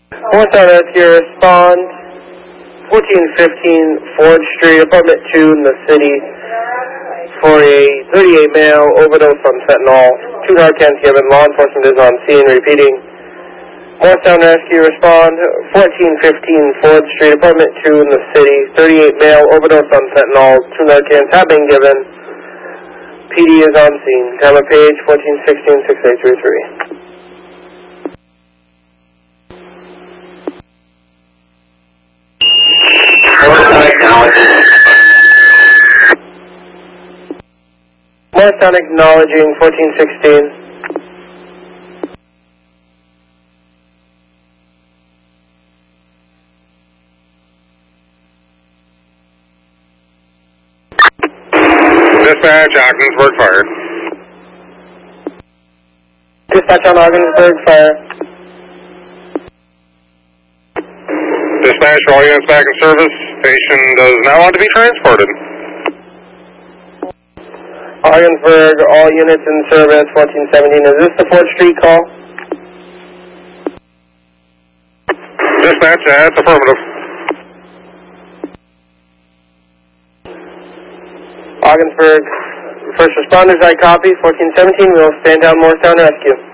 Morristown Rescue, respond 1415 Ford Street, apartment 2 in the city for a 38 male overdose on fentanyl. 2 Narcans given. Law enforcement is on scene. Repeating. Morristown Rescue, respond 1415 Ford Street, apartment 2 in the city. 38 male overdose on fentanyl. 2 Narcans have been given. PD is on scene. Time of page 1416-6833. Morristown acknowledging 1416. Dispatch, Ogdensburg Fire. Dispatch on Ogdensburg Fire. Dispatch, all units back in service. Patient does not want to be transported. Ogdensburg, all units in service, 1417. Is this the 4th Street call? Dispatch, that's affirmative. Ogdensburg, first responders, I copy. 1417, we'll stand down Morristown Rescue.